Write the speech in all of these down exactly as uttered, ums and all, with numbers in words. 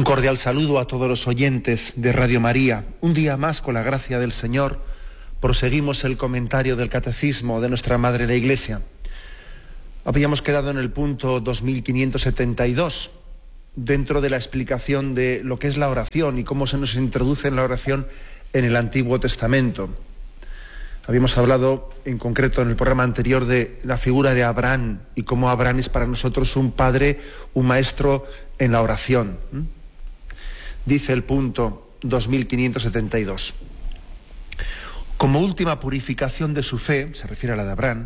Un cordial saludo a todos los oyentes de Radio María. Un día más, con la gracia del Señor, proseguimos el comentario del Catecismo de nuestra Madre la Iglesia. Habíamos quedado en el punto dos mil quinientos setenta y dos, dentro de la explicación de lo que es la oración y cómo se nos introduce en la oración en el Antiguo Testamento. Habíamos hablado en concreto en el programa anterior de la figura de Abraham y cómo Abraham es para nosotros un padre, un maestro en la oración. Dice el punto dos mil quinientos setenta y dos. Como última purificación de su fe, se refiere a la de Abraham,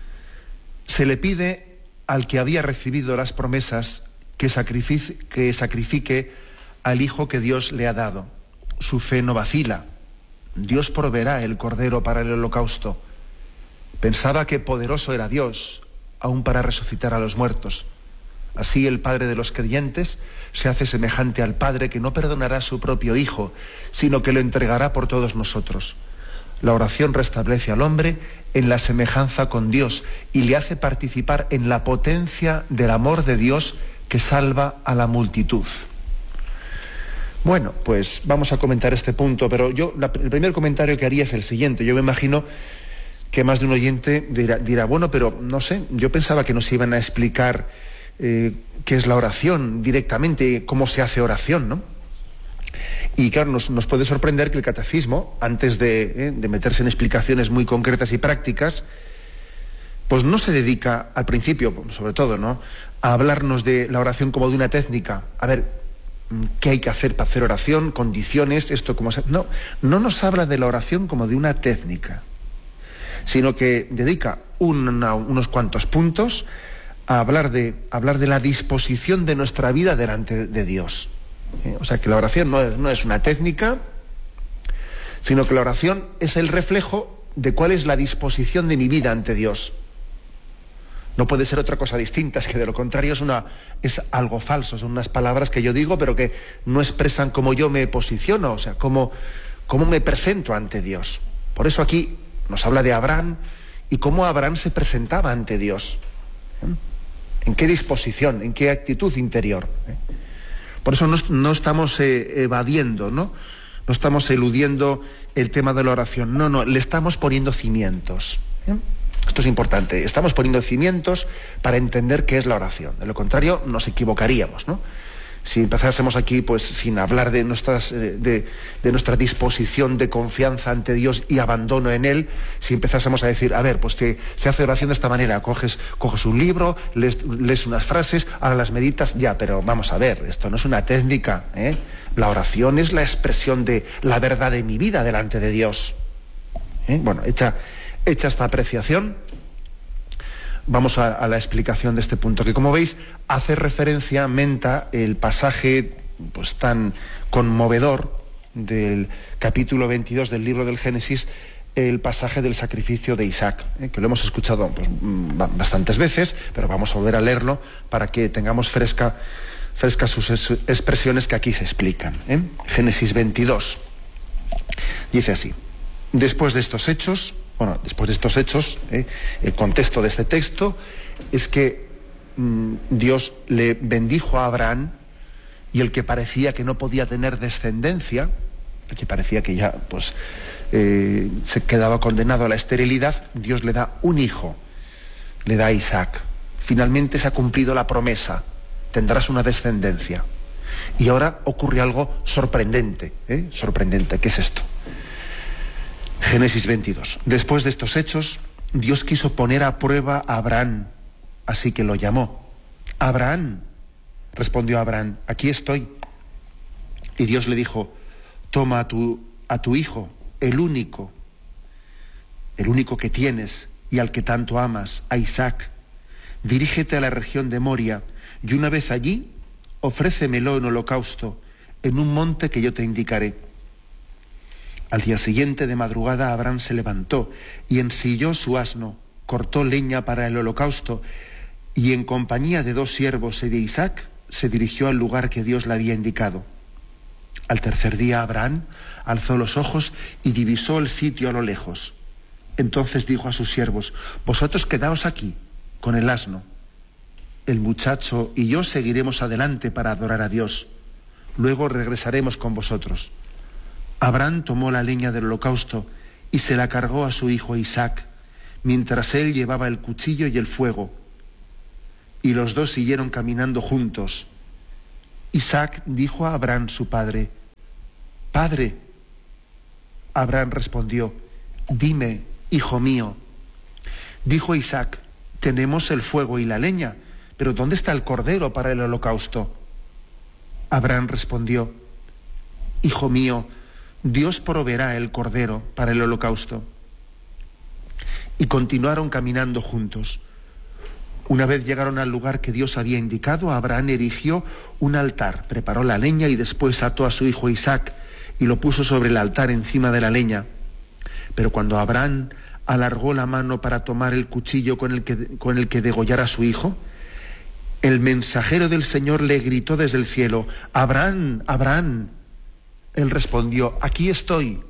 se le pide al que había recibido las promesas que sacrifique, que sacrifique al hijo que Dios le ha dado. Su fe no vacila. Dios proveerá el cordero para el holocausto. Pensaba que poderoso era Dios, aún para resucitar a los muertos. Así el Padre de los creyentes se hace semejante al Padre que no perdonará a su propio Hijo, sino que lo entregará por todos nosotros. La oración restablece al hombre en la semejanza con Dios y le hace participar en la potencia del amor de Dios que salva a la multitud. Bueno, pues vamos a comentar este punto, pero yo la, el primer comentario que haría es el siguiente. Yo me imagino que más de un oyente dirá, dirá bueno, pero no sé, yo pensaba que nos iban a explicar eh, qué es la oración directamente, cómo se hace oración, ¿no? Y claro, nos, nos puede sorprender que el catecismo, antes de, eh, de meterse en explicaciones muy concretas y prácticas, pues no se dedica al principio, sobre todo, ¿no?, a hablarnos de la oración como de una técnica. A ver, ¿qué hay que hacer para hacer oración? Condiciones, esto como se... No, no nos habla de la oración como de una técnica, sino que dedica una, unos cuantos puntos a hablar de, a hablar de la disposición de nuestra vida delante de Dios. ¿Eh? O sea, que la oración no es, no es una técnica, sino que la oración es el reflejo de cuál es la disposición de mi vida ante Dios. No puede ser otra cosa distinta, es que de lo contrario es, una, es algo falso, son unas palabras que yo digo pero que no expresan cómo yo me posiciono, o sea, cómo, cómo me presento ante Dios. Por eso aquí nos habla de Abraham y cómo Abraham se presentaba ante Dios. ¿Eh? ¿En qué disposición, en qué actitud interior? ¿Eh? Por eso no, no estamos eh, evadiendo, ¿no? No estamos eludiendo el tema de la oración, no, no, le estamos poniendo cimientos. ¿Eh? Esto es importante. Estamos poniendo cimientos para entender qué es la oración. De lo contrario, nos equivocaríamos, ¿no? Si empezásemos aquí, pues, sin hablar de, nuestras, de, de nuestra disposición de confianza ante Dios y abandono en Él, si empezásemos a decir, a ver, pues se, se hace oración de esta manera, coges, coges un libro, lees, lees unas frases, ahora las meditas, ya, pero vamos a ver, esto no es una técnica, ¿eh? La oración es la expresión de la verdad de mi vida delante de Dios. ¿Eh? Bueno, hecha... Hecha esta apreciación, vamos a, a la explicación de este punto, que como veis hace referencia, menta, el pasaje pues tan conmovedor del capítulo veintidós del libro del Génesis, el pasaje del sacrificio de Isaac, ¿eh? que lo hemos escuchado pues, bastantes veces, pero vamos a volver a leerlo para que tengamos fresca, frescas sus es, expresiones que aquí se explican. ¿eh? Génesis veintidós, dice así: después de estos hechos, Bueno, después de estos hechos, ¿eh? el contexto de este texto es que mmm, Dios le bendijo a Abraham y el que parecía que no podía tener descendencia, el que parecía que ya pues eh, se quedaba condenado a la esterilidad, Dios le da un hijo, le da a Isaac. Finalmente se ha cumplido la promesa, tendrás una descendencia. Y ahora ocurre algo sorprendente, ¿eh? sorprendente, ¿qué es esto? Génesis veintidós. Después de estos hechos, Dios quiso poner a prueba a Abraham, así que lo llamó. Abraham, respondió Abraham, aquí estoy. Y Dios le dijo, toma a tu, a tu hijo, el único, el único que tienes y al que tanto amas, a Isaac. Dirígete a la región de Moria y una vez allí, ofrécemelo en holocausto, en un monte que yo te indicaré. Al día siguiente de madrugada Abraham se levantó y ensilló su asno, cortó leña para el holocausto y en compañía de dos siervos y de Isaac se dirigió al lugar que Dios le había indicado. Al tercer día Abraham alzó los ojos y divisó el sitio a lo lejos. Entonces dijo a sus siervos, vosotros quedaos aquí con el asno. El muchacho y yo seguiremos adelante para adorar a Dios. luego regresaremos con vosotros. Abraham tomó la leña del holocausto y se la cargó a su hijo Isaac, mientras él llevaba el cuchillo y el fuego. Y los dos siguieron caminando juntos. Isaac dijo a Abraham su padre: «Padre». Abraham respondió: «Dime, hijo mío». Dijo Isaac: «Tenemos el fuego y la leña, pero ¿dónde está el cordero para el holocausto?». Abraham respondió: «Hijo mío, Dios proveerá el cordero para el holocausto». Y continuaron caminando juntos. Una vez llegaron al lugar que Dios había indicado, Abraham erigió un altar, preparó la leña y después ató a su hijo Isaac y lo puso sobre el altar encima de la leña. Pero cuando Abraham alargó la mano para tomar el cuchillo con el que, con el que degollara a su hijo, el mensajero del Señor le gritó desde el cielo: «Abraham, Abraham». Él respondió: «Aquí estoy».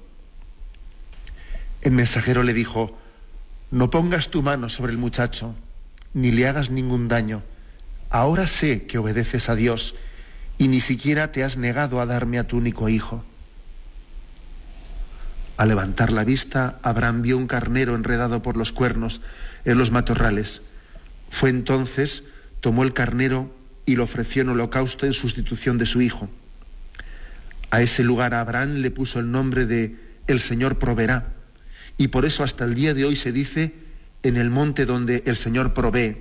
El mensajero le dijo: «No pongas tu mano sobre el muchacho, ni le hagas ningún daño. Ahora sé que obedeces a Dios y ni siquiera te has negado a darme a tu único hijo». Al levantar la vista, Abraham vio un carnero enredado por los cuernos en los matorrales. Fue entonces, tomó el carnero y lo ofreció en holocausto en sustitución de su hijo. A ese lugar Abraham le puso el nombre de «El Señor proveerá», y por eso hasta el día de hoy se dice «en el monte donde el Señor provee».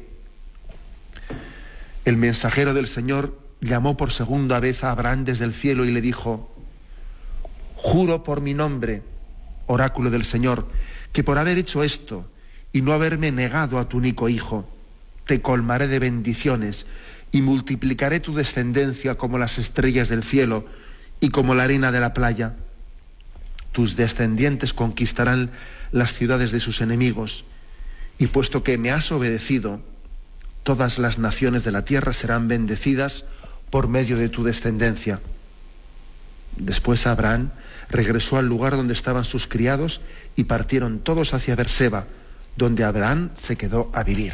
El mensajero del Señor llamó por segunda vez a Abraham desde el cielo y le dijo: «Juro por mi nombre, oráculo del Señor, que por haber hecho esto y no haberme negado a tu único hijo, te colmaré de bendiciones y multiplicaré tu descendencia como las estrellas del cielo y como la arena de la playa. Tus descendientes conquistarán las ciudades de sus enemigos, y puesto que me has obedecido, todas las naciones de la tierra serán bendecidas por medio de tu descendencia». Después Abraham regresó al lugar donde estaban sus criados y partieron todos hacia Berseba, donde Abraham se quedó a vivir.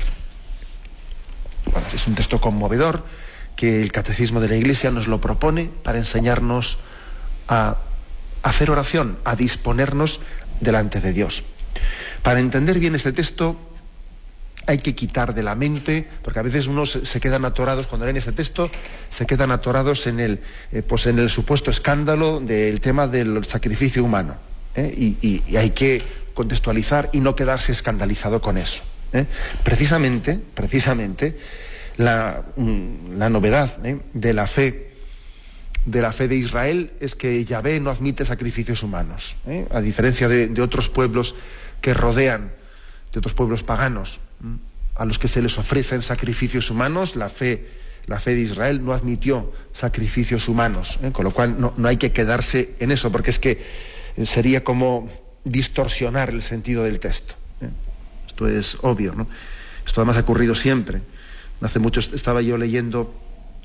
Bueno, es un texto conmovedor que el Catecismo de la Iglesia nos lo propone para enseñarnos a hacer oración, a disponernos delante de Dios. Para entender bien este texto hay que quitar de la mente, porque a veces unos se, se quedan atorados, cuando leen este texto, se quedan atorados en el, eh, pues en el supuesto escándalo del tema del sacrificio humano. ¿eh? Y, y, y hay que contextualizar y no quedarse escandalizado con eso. ¿eh? Precisamente, precisamente, la, la novedad ¿eh? de la fe de la fe de Israel es que Yahvé no admite sacrificios humanos, ¿eh? a diferencia de, de otros pueblos que rodean, de otros pueblos paganos, ¿eh? a los que se les ofrecen sacrificios humanos. La fe, la fe de Israel no admitió sacrificios humanos, ¿eh? con lo cual no, no hay que quedarse en eso, porque es que sería como distorsionar el sentido del texto. ¿eh? Esto es obvio, ¿no? Esto además ha ocurrido siempre. Hace mucho estaba yo leyendo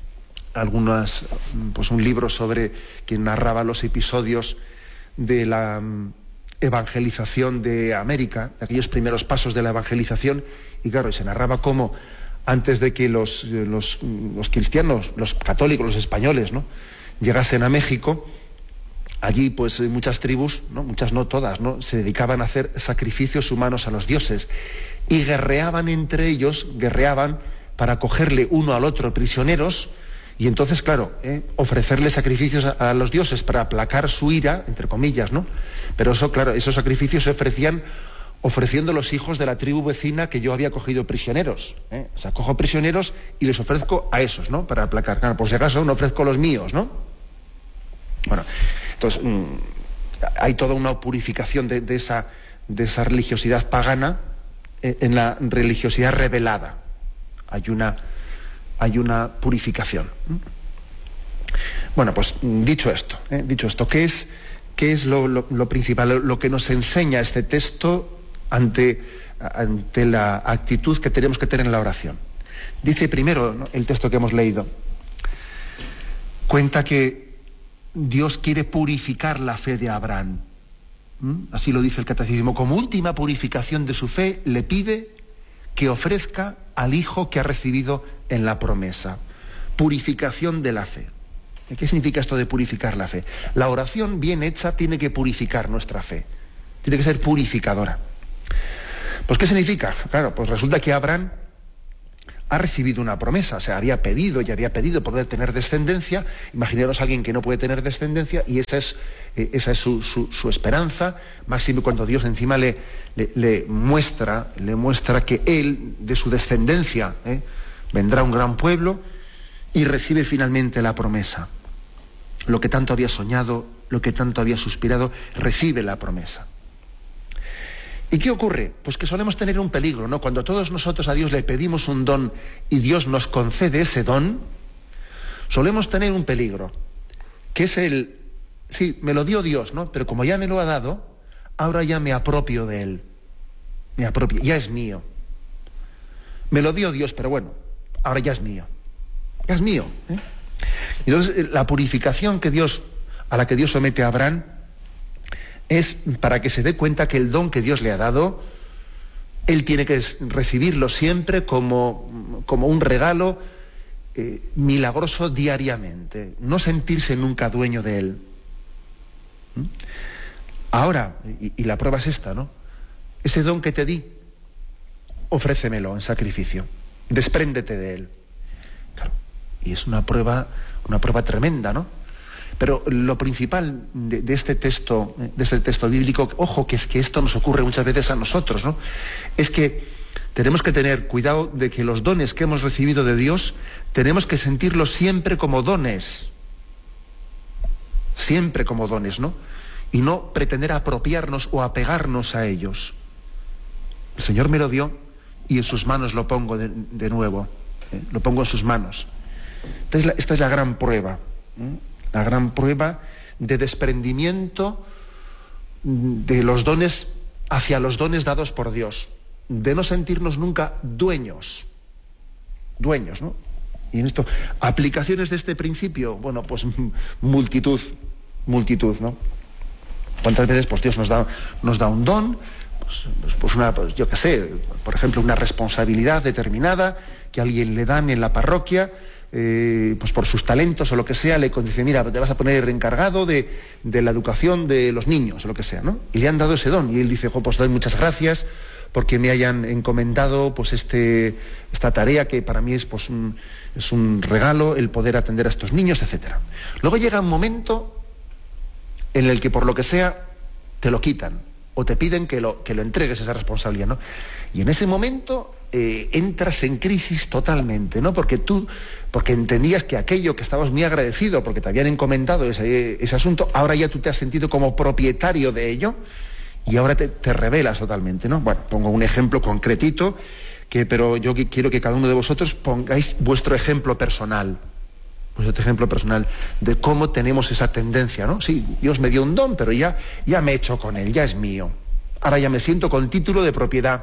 algunas, pues un libro sobre quien narraba los episodios de la evangelización de América, de aquellos primeros pasos de la evangelización, y claro, se narraba cómo antes de que los, los, los cristianos, los católicos, los españoles, ¿no? llegasen a México, allí pues muchas tribus, ¿no? muchas no todas, ¿no? se dedicaban a hacer sacrificios humanos a los dioses y guerreaban entre ellos, guerreaban para cogerle uno al otro prisioneros. Y entonces, claro, ¿eh? ofrecerle sacrificios a, a los dioses para aplacar su ira, entre comillas, ¿no? Pero eso, claro, esos sacrificios se ofrecían ofreciendo los hijos de la tribu vecina que yo había cogido prisioneros. ¿eh? O sea, cojo prisioneros y les ofrezco a esos, ¿no? Para aplacar. Claro, por si acaso no ofrezco los míos, ¿no? Bueno, entonces mmm, hay toda una purificación de, de, esa, de esa religiosidad pagana eh, en la religiosidad revelada. Hay una... hay una purificación. Bueno, pues dicho esto, ¿eh? dicho esto, ¿qué es, qué es lo, lo, lo principal, lo, lo que nos enseña este texto ante, ante la actitud que tenemos que tener en la oración? Dice primero, ¿no? el texto que hemos leído, cuenta que Dios quiere purificar la fe de Abraham. ¿Mm? Así lo dice el Catecismo. Como última purificación de su fe, le pide que ofrezca al hijo que ha recibido en la promesa. Purificación de la fe. ¿Qué significa esto de purificar la fe? La oración bien hecha tiene que purificar nuestra fe. Tiene que ser purificadora. Pues ¿qué significa? Claro, pues resulta que Abraham ha recibido una promesa, o sea, había pedido y había pedido poder tener descendencia. Imaginaros a alguien que no puede tener descendencia y esa es, eh, esa es su, su, su esperanza, máximo cuando Dios encima le, le, le muestra, le muestra que él, de su descendencia, eh, vendrá un gran pueblo y recibe finalmente la promesa. Lo que tanto había soñado, lo que tanto había suspirado, recibe la promesa. ¿Y qué ocurre? Pues que solemos tener un peligro, ¿no? Cuando todos nosotros a Dios le pedimos un don y Dios nos concede ese don, solemos tener un peligro, que es el, sí, me lo dio Dios, ¿no? Pero como ya me lo ha dado, ahora ya me apropio de él. Me apropio, ya es mío. Me lo dio Dios, pero bueno, ahora ya es mío. Ya es mío. ¿eh? Entonces, la purificación que Dios, a la que Dios somete a Abraham, es para que se dé cuenta que el don que Dios le ha dado, él tiene que recibirlo siempre como, como un regalo eh, milagroso diariamente, no sentirse nunca dueño de él. ¿Mm? Ahora, y, y la prueba es esta, ¿no? Ese don que te di, ofrécemelo en sacrificio, despréndete de él. Claro, y es una prueba, una prueba tremenda, ¿no? Pero lo principal de, de este texto, de este texto bíblico, ojo, que es que esto nos ocurre muchas veces a nosotros, ¿no? Es que tenemos que tener cuidado de que los dones que hemos recibido de Dios, tenemos que sentirlos siempre como dones. Siempre como dones, ¿no? Y no pretender apropiarnos o apegarnos a ellos. El Señor me lo dio y en sus manos lo pongo de, de nuevo. ¿eh? Lo pongo en sus manos. Esta es la, esta es la gran prueba. ¿eh? La gran prueba de desprendimiento de los dones hacia los dones dados por Dios, de no sentirnos nunca dueños, dueños, ¿no? Y en esto, aplicaciones de este principio, bueno, pues multitud, multitud, ¿no? ¿Cuántas veces pues Dios nos da, nos da un don, pues, pues una, pues yo qué sé, por ejemplo, una responsabilidad determinada que a alguien le dan en la parroquia, Eh, pues por sus talentos o lo que sea, le dice, mira, te vas a poner encargado de, de la educación de los niños o lo que sea, ¿no? Y le han dado ese don y él dice, jo, pues doy muchas gracias porque me hayan encomendado pues este, esta tarea que para mí es, pues, un, es un regalo el poder atender a estos niños, etcétera. Luego llega un momento en el que por lo que sea te lo quitan o te piden que lo, que lo entregues esa responsabilidad, ¿no? Y en ese momento eh, entras en crisis totalmente, ¿no? Porque tú, porque entendías que aquello que estabas muy agradecido, porque te habían encomendado ese, ese asunto, ahora ya tú te has sentido como propietario de ello y ahora te, te rebelas totalmente, ¿no? Bueno, pongo un ejemplo concretito, que, pero yo quiero que cada uno de vosotros pongáis vuestro ejemplo personal, vuestro ejemplo personal de cómo tenemos esa tendencia, ¿no? Sí, Dios me dio un don, pero ya, ya me he hecho con él, ya es mío. Ahora ya me siento con título de propiedad.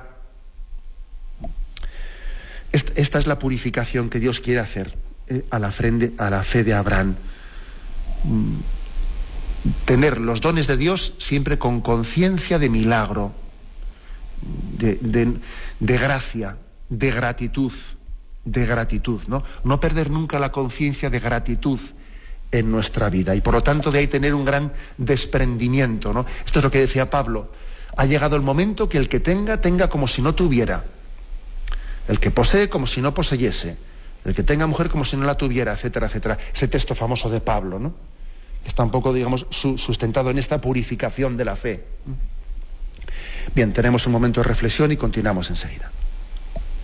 Esta es la purificación que Dios quiere hacer eh, a, la frente, a la fe de Abraham. Mm, tener los dones de Dios siempre con conciencia de milagro, de, de, de gracia, de gratitud, de gratitud, ¿no? No perder nunca la conciencia de gratitud en nuestra vida y por lo tanto de ahí tener un gran desprendimiento, ¿no? Esto es lo que decía Pablo. Ha llegado el momento que el que tenga, tenga como si no tuviera. El que posee como si no poseyese, el que tenga mujer como si no la tuviera, etcétera, etcétera. Ese texto famoso de Pablo, ¿no? Está un poco, digamos, sustentado en esta purificación de la fe. Bien, tenemos un momento de reflexión y continuamos enseguida.